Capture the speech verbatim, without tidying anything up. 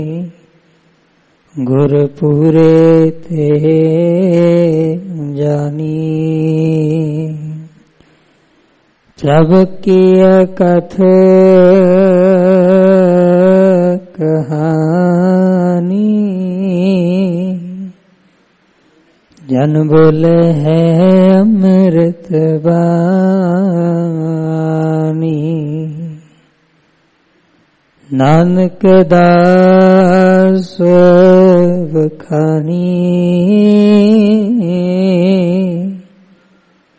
गुरपुरे ते जानी। प्रभ की कथ कहानी, जन बोले है अमृत बानी। नानक दास बखानी,